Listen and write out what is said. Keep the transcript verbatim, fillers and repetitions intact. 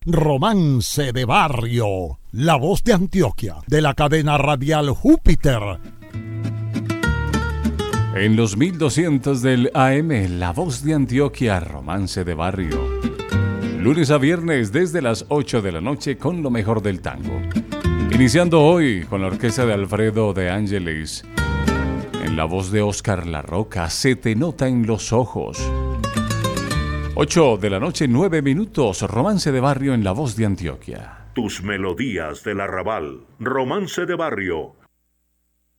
Romance de Barrio, La Voz de Antioquia, de la cadena radial Júpiter. En los mil doscientos del A M, La Voz de Antioquia, Romance de Barrio. Lunes a viernes desde las ocho de la noche con lo mejor del tango. Iniciando hoy con la orquesta de Alfredo de Ángeles. En la voz de Óscar La Roca, Se te nota en los ojos. ocho de la noche, nueve minutos, Romance de Barrio en La Voz de Antioquia. Tus melodías del arrabal, Romance de Barrio,